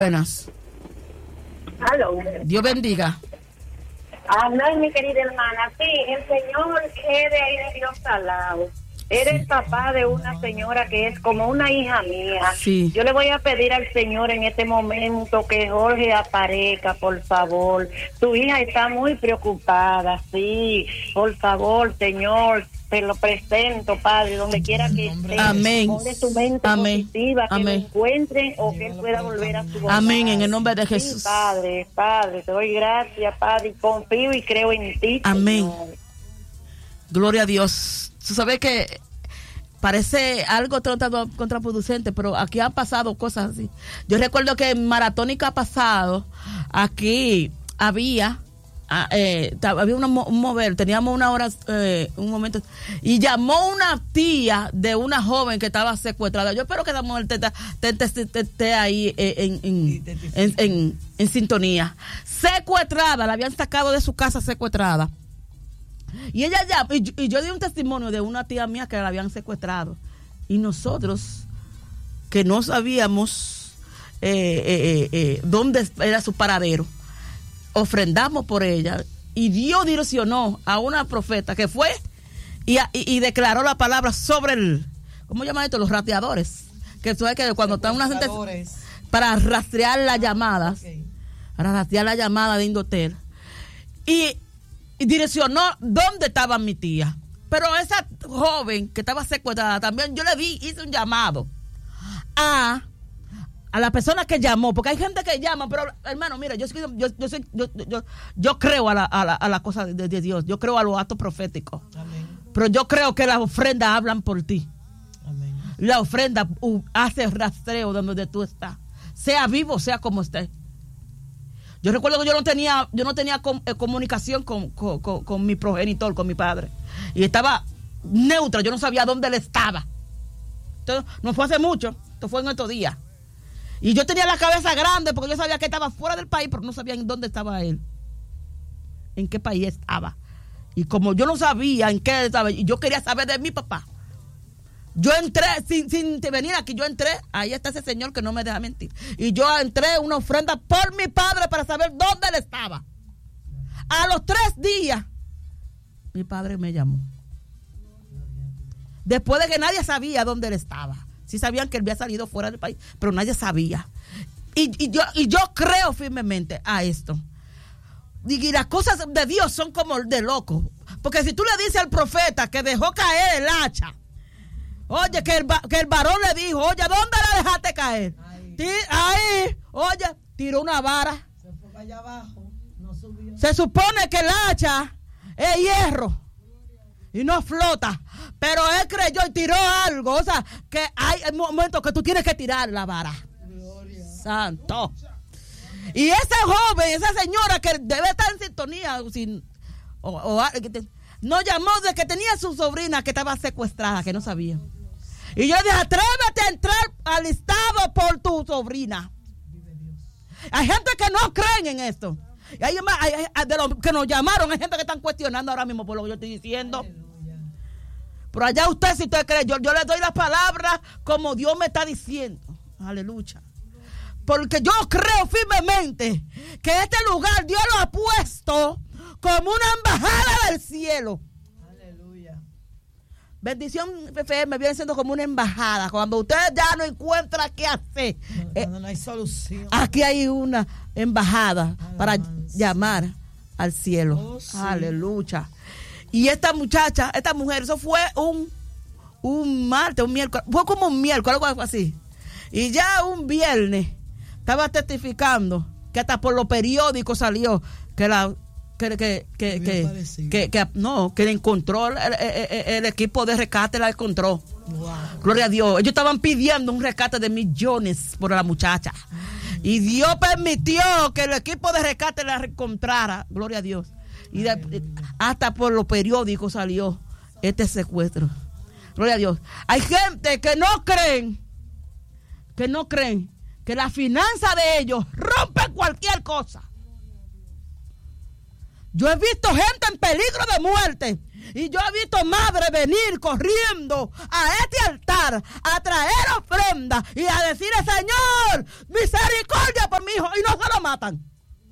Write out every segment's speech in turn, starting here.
Buenas. Aló. Dios bendiga. Amén, mi querida hermana. Sí, el Señor es de ahí de Dios Salado. Eres papá de una señora que es como una hija mía. Sí. Yo le voy a pedir al Señor en este momento que Jorge aparezca, por favor. Tu hija está muy preocupada, sí. Por favor, Señor, te lo presento, Padre, donde quiera que esté. Amén. Ponle tu mente positiva, que lo encuentren o que él pueda volver a su hogar. Amén, en el nombre de Jesús. Sí, Padre, te doy gracias, Padre, y confío y creo en ti, amén. Señor. Gloria a Dios. Tú sabes que parece algo contraproducente, pero aquí han pasado cosas así. Yo recuerdo que en Maratónica pasado, aquí había un mover, teníamos una hora, un momento, y llamó una tía de una joven que estaba secuestrada. Yo espero que la mujer esté ahí en sintonía. Secuestrada, la habían sacado de su casa secuestrada. Y ella ya, y yo di un testimonio de una tía mía que la habían secuestrado. Y nosotros, que no sabíamos dónde era su paradero, ofrendamos por ella. Y Dios direccionó a una profeta que fue y declaró la palabra sobre el, ¿cómo llaman esto? Los rastreadores. Que tú sabes que cuando está una gente para rastrear las llamadas, para rastrear la llamada de Indotel. Y direccionó dónde estaba mi tía. Pero esa joven que estaba secuestrada también, yo hice un llamado a la persona que llamó, porque hay gente que llama, pero hermano, mira, yo creo a la cosa de Dios, yo creo a los actos proféticos. Amén. Pero yo creo que las ofrendas hablan por ti. Amén. La ofrenda hace rastreo de donde tú estás, sea vivo, sea como estés. Yo recuerdo que yo no tenía comunicación con mi progenitor, con mi padre. Y estaba neutra, yo no sabía dónde él estaba. Entonces, no fue hace mucho, esto fue en estos días. Y yo tenía la cabeza grande porque yo sabía que estaba fuera del país, pero no sabía en dónde estaba él. En qué país estaba. Y como yo no sabía en qué estaba, y yo quería saber de mi papá. Yo entré, sin venir aquí, yo entré, ahí está ese señor que no me deja mentir. Y yo entré una ofrenda por mi padre para saber dónde él estaba. A los 3 días, mi padre me llamó. Después de que nadie sabía dónde él estaba. Sí sabían que él había salido fuera del país, pero nadie sabía. Y yo creo firmemente a esto. Y las cosas de Dios son como de loco. Porque si tú le dices al profeta que dejó caer el hacha, oye, que el varón le dijo, oye, ¿dónde la dejaste caer? Ahí, oye, tiró una vara. Se fue allá abajo, no subió. Se supone que el hacha es hierro y no flota, pero él creyó y tiró algo. O sea, que hay momentos que tú tienes que tirar la vara. Gloria. Santo. Y esa joven, esa señora que debe estar en sintonía, nos llamó de que tenía su sobrina que estaba secuestrada, que no sabía. Y yo le dije, atrévete a entrar al listado por tu sobrina. Hay gente que no creen en esto. Y hay de los que nos llamaron, hay gente que están cuestionando ahora mismo por lo que yo estoy diciendo. Aleluya. Pero allá usted, si usted cree, yo le doy las palabras como Dios me está diciendo. Aleluya. Porque yo creo firmemente que este lugar Dios lo ha puesto como una embajada del cielo. Bendición FM viene siendo como una embajada. Cuando usted ya no encuentra qué hacer, no hay solución. Aquí hay una embajada para llamar al cielo. Sí. Aleluya. Y esta muchacha, esta mujer, eso fue un martes, un miércoles, fue como un miércoles, algo así. Y ya un viernes estaba testificando que hasta por los periódicos salió que que le encontró el equipo de rescate, la encontró. Wow. Gloria a Dios. Ellos estaban pidiendo un rescate de millones por la muchacha. Y Dios permitió que el equipo de rescate la encontrara. Gloria a Dios. Y hasta por los periódicos salió este secuestro. Gloria a Dios. Hay gente que no creen que la finanza de ellos rompe cualquier cosa. Yo he visto gente en peligro de muerte. Y yo he visto madres venir corriendo a este altar a traer ofrenda y a decirle: Señor, misericordia por mi hijo. Y no se lo matan.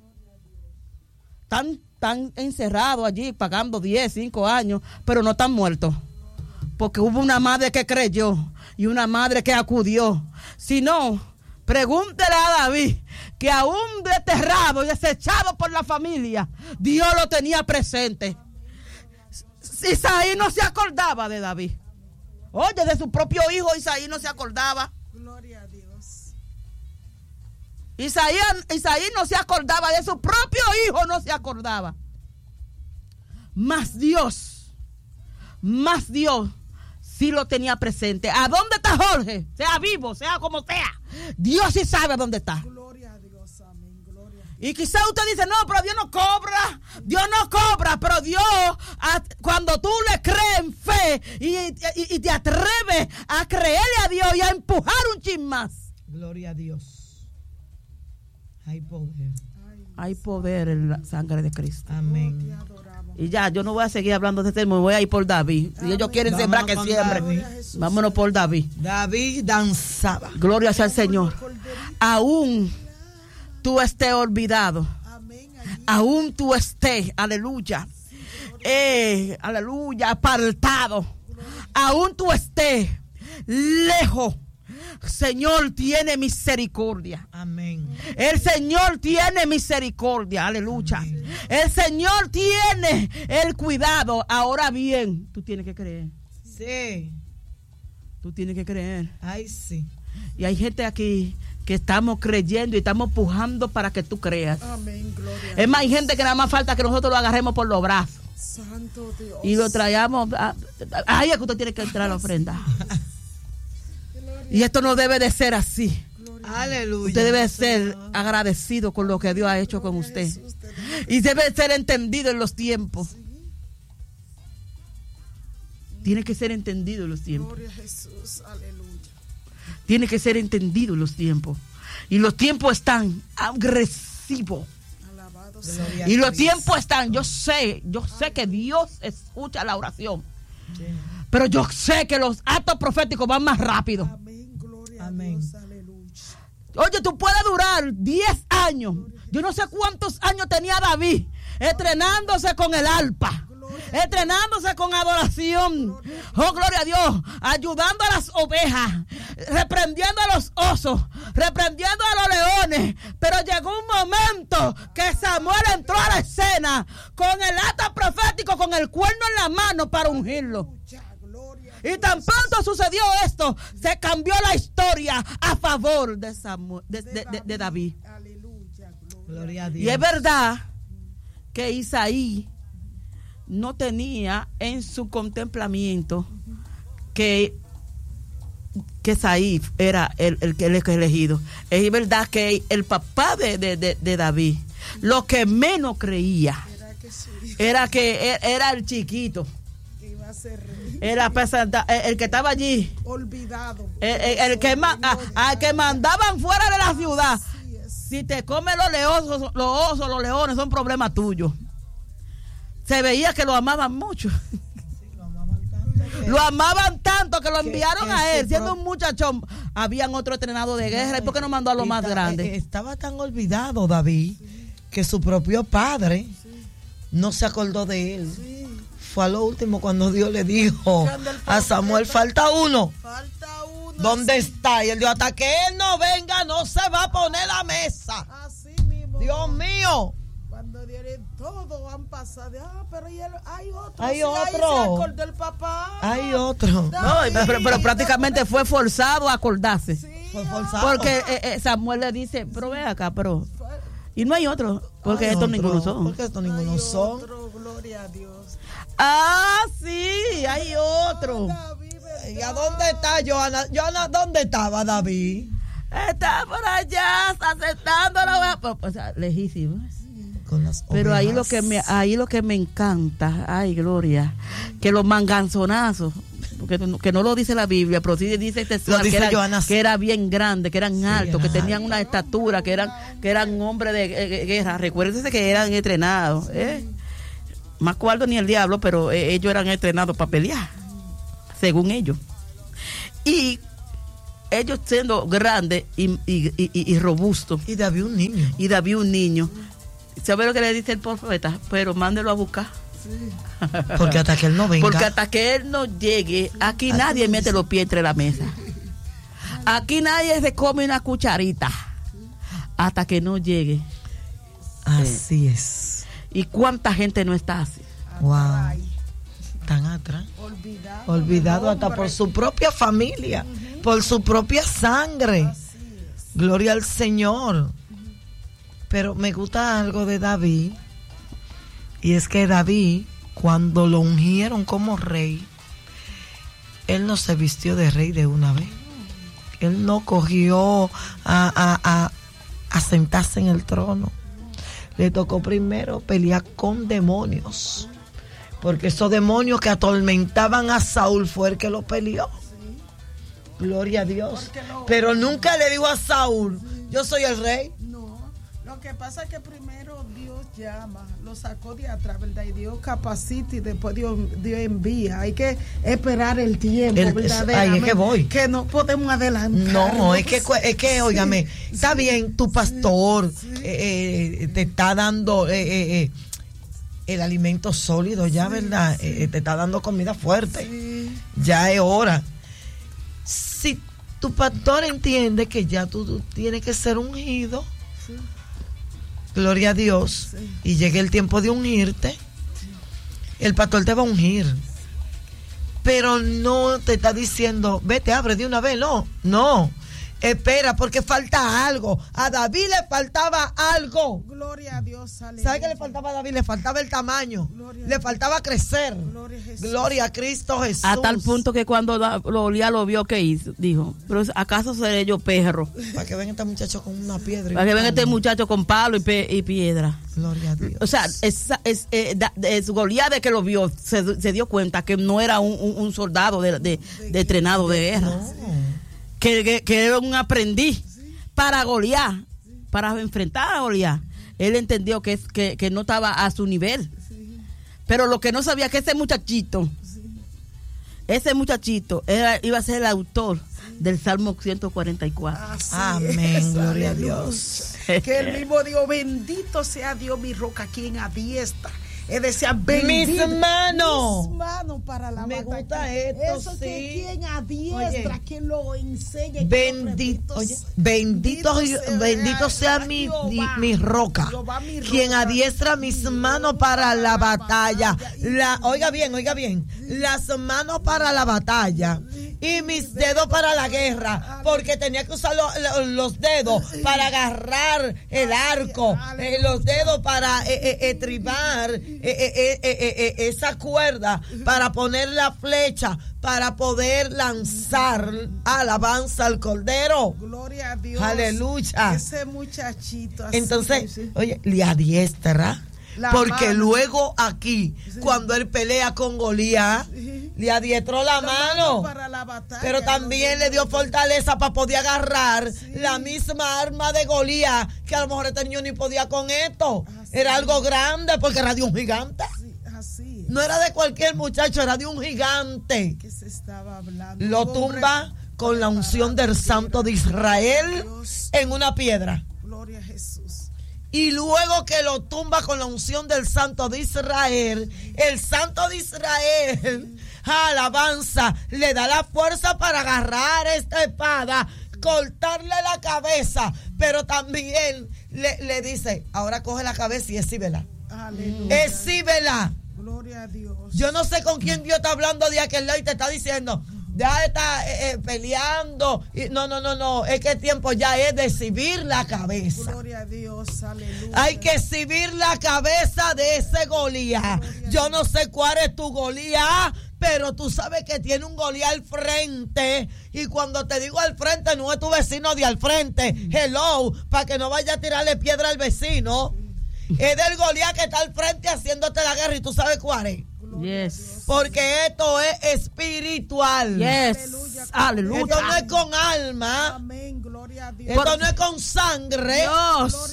Están encerrados allí pagando 10, 5 años, pero no están muertos. Porque hubo una madre que creyó y una madre que acudió. Si no, pregúntele a David, que aún desterrado y desechado por la familia, Dios lo tenía presente. Isaí no se acordaba de David. Oye, de su propio hijo Isaí no se acordaba. Gloria a Dios. Isaí no se acordaba de su propio hijo, no se acordaba. Más Dios sí lo tenía presente. ¿A dónde está Jorge? Sea vivo, sea como sea. Dios sí sabe dónde está. Gloria a Dios, amén. Gloria a Dios. Y quizá usted dice: no, pero Dios no cobra. Dios no cobra, pero Dios, cuando tú le crees en fe y te atreves a creerle a Dios y a empujar un chin más. Gloria a Dios. Hay poder. Hay poder en la sangre de Cristo. Amén. Y ya, yo no voy a seguir hablando de este tema, voy a ir por David. Si ellos quieren sembrar, que siembren. Vámonos por David. David danzaba. Gloria sea al Señor. Aún tú estés olvidado. Aún tú estés, aleluya. Aleluya, apartado. Aún tú estés lejos. Señor tiene misericordia. Amén. El Señor tiene misericordia. Aleluya. Amén. El Señor tiene el cuidado. Ahora bien, tú tienes que creer. Sí. Tú tienes que creer. Ay, sí. Y hay gente aquí que estamos creyendo y estamos pujando para que tú creas. Amén. Gloria. Es más, hay gente que nada más falta que nosotros lo agarremos por los brazos. Santo Dios. Y lo traigamos. Ahí es que usted tiene que entrar a la ofrenda. Y esto no debe de ser así. Aleluya. Usted debe ser agradecido con lo que Dios ha hecho con usted. Y debe ser entendido en los tiempos. Tiene que ser entendido en los tiempos. Gloria a Jesús. Aleluya. Tiene que ser entendido en los tiempos. Y los tiempos están agresivos. Alabado sea. Y los tiempos están, yo sé que Dios escucha la oración. Sí. Pero yo sé que los actos proféticos van más rápido. Amén. Gloria a Dios. Aleluya. Oye, tú puedes durar 10 años. Yo no sé cuántos años tenía David estrenándose con el arpa, estrenándose con adoración. Oh, gloria a Dios. Ayudando a las ovejas, reprendiendo a los osos, reprendiendo a los leones. Pero llegó un momento que Samuel entró a la escena con el acto profético, con el cuerno en la mano para ungirlo. Y tan pronto sucedió esto, se cambió la historia a favor de Samuel, de David. Aleluya, gloria a Dios. Y es verdad que Isaí no tenía en su contemplamiento que Isaí era el elegido. Es verdad que el papá de David, lo que menos creía era que era el chiquito. Era el que estaba allí, olvidado, el que al que mandaban fuera de la ciudad. Si te comen los osos, los leones, son problemas tuyos. Se veía que lo amaban mucho. Lo amaban tanto que lo enviaron a él, siendo un muchachón. Habían otro entrenado de guerra. ¿Y por qué no mandó a los más grandes? Estaba tan olvidado David que su propio padre no se acordó de él. Fue a lo último cuando Dios le dijo a Samuel: falta uno. ¿Dónde está? Y él dijo: hasta que él no venga no se va a poner la mesa. Así mismo. Dios mío. Cuando dieron todo han pasado. Pero hay otro. Hay otro. Ahí se acordó el papá. Hay otro. No, pero prácticamente fue forzado a acordarse. Sí, fue forzado. Porque Samuel le dice: pero ve acá, pero... Y no hay otro. Porque estos ninguno son. Porque estos ninguno son. Gloria a Dios. Ah, sí, hay otro. ¿Y a dónde está Joana? Joana, ¿dónde estaba David? Está por allá, aceptándolo. Pues, lejísimo. Con las pero ahí lo que me encanta, ay, gloria, que los manganzonazos, que no lo dice la Biblia, pero sí dice textual, que era bien grande, que eran altos, que tenían una estatura, que eran hombres de guerra. Recuérdense que eran entrenados, más cobarde ni el diablo, pero ellos eran entrenados para pelear, según ellos. Y ellos siendo grandes y robustos. Y David un niño. ¿Sabe lo que le dice el profeta? Pero mándelo a buscar. Sí. Porque hasta que él no venga. Porque hasta que él no llegue, aquí nadie mete los pies entre la mesa. Aquí nadie se come una cucharita hasta que no llegue. Así es. ¿Y cuánta gente no está así? Wow. Tan atrás. Olvidado hasta por su propia familia, por su propia sangre. Gloria al Señor. Pero me gusta algo de David, y es que David, cuando lo ungieron como rey, él no se vistió de rey de una vez. Él no cogió a sentarse en el trono. Le tocó primero pelear con demonios, porque esos demonios que atormentaban a Saúl fue el que lo peleó. Gloria a Dios. Pero nunca le dijo a Saúl, yo soy el rey. Lo que pasa es que primero Dios llama, lo sacó de atrás, ¿verdad? Y Dios capacita y después Dios envía. Hay que esperar el tiempo, ¿verdad? Ahí es que voy. Que no podemos adelantar. No, es que óigame, está bien, tu pastor te está dando el alimento sólido ya, ¿verdad? Te está dando comida fuerte. Sí. Ya es hora. Si tu pastor entiende que ya tú tienes que ser ungido, sí. Gloria a Dios, sí. Y llegue el tiempo de ungirte, sí. El pastor te va a ungir, pero no te está diciendo vete, abre de una vez, no, espera, porque falta algo. A David le faltaba algo. Gloria a Dios. ¿Sabe qué le faltaba a David? Le faltaba el tamaño, le faltaba crecer. Gloria a Cristo Jesús. A tal punto que cuando lo vio, ¿qué hizo? Dijo, pero ¿acaso seré yo perro? Para que venga este muchacho con una piedra. Para que venga este muchacho con palo y piedra. Gloria a Dios. O sea, es Goliat de que lo vio, se dio cuenta que no era un soldado de entrenado de guerra. No. Que era un aprendiz para Goliat, para enfrentar a Goliat. Él entendió que no estaba a su nivel. Pero lo que no sabía que ese muchachito iba a ser el autor del Salmo 144. Amén, gloria a Dios. Que el mismo Dios, bendito sea Dios mi roca, quien adiestra. Es decir, bendito, mis manos para la me batalla. Gusta esto, eso sí. Que quien adiestra, oye, quien lo enseña. Bendito sea mi roca, quien adiestra mis manos para la batalla. Oiga bien, las manos para la batalla y mis dedos para la guerra, porque tenía que usar los dedos para agarrar el arco, los dedos para estribar esa cuerda, para poner la flecha, para poder lanzar alabanza al Cordero. Gloria a Dios. Aleluya. Ese muchachito. Entonces, oye, le adiestra. Porque mano. Luego aquí, sí. Cuando él pelea con Goliat, sí. Le adiestró la mano para la batalla, pero también le dio fortaleza para poder agarrar, sí. La misma arma de Goliat, que a lo mejor este niño ni podía con esto. Así era algo grande porque era de un gigante. Sí, así es. No era de cualquier muchacho, era de un gigante. ¿Qué se estaba hablando? Lo tumba con la unción del Santo de Israel en una piedra. Gloria a Jesús. Y luego que lo tumba con la unción del Santo de Israel, el Santo de Israel, alabanza, le da la fuerza para agarrar esta espada, cortarle la cabeza, pero también le dice, ahora coge la cabeza y exhíbela. Aleluya. Exhíbela. Gloria a Dios. Yo no sé con quién Dios está hablando de aquel lado y te está diciendo, ya está peleando. No, es que el tiempo ya es de exhibir la cabeza. Gloria a Dios, aleluya. Hay que exhibir la cabeza de ese Goliat. Yo no sé cuál es tu Goliat, pero tú sabes que tiene un Goliat al frente. Y cuando te digo al frente, no es tu vecino de al frente. Hello, para que no vaya a tirarle piedra al vecino. Es del Goliat que está al frente haciéndote la guerra. ¿Y tú sabes cuál es? Yes. Porque esto es espiritual. Yes. Aleluya. Esto no es con alma. Amén. Gloria a Dios. Esto no es con sangre. Dios. Gloria a Dios.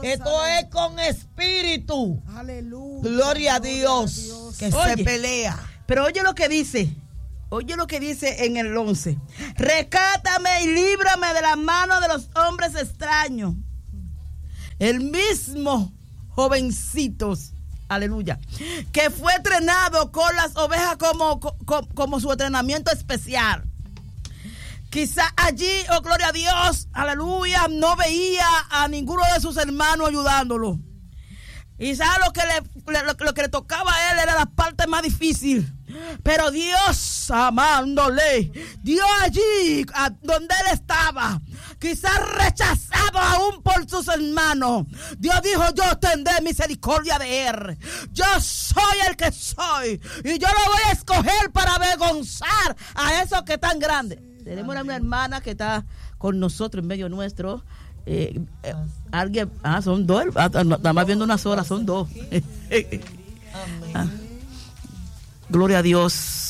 Esto es con espíritu. Aleluya. Gloria a Dios. Que Oye, se pelea. Pero oye lo que dice. Oye lo que dice en el 11. Recátame y líbrame de la mano de los hombres extraños. El mismo jovencitos, aleluya, que fue entrenado con las ovejas como su entrenamiento especial. Quizá allí, oh gloria a Dios, aleluya, no veía a ninguno de sus hermanos ayudándolo. Quizá lo que le tocaba a él era la parte más difícil. Pero Dios amándole, Dios allí donde él estaba, quizás rechazado aún por sus hermanos, Dios dijo: yo tendré misericordia de él. Yo soy el que soy y yo lo voy a escoger para avergonzar a esos que están grandes. Tenemos una hermana que está con nosotros en medio nuestro. Alguien, son dos, nada más viendo una sola, son dos. Gloria a Dios.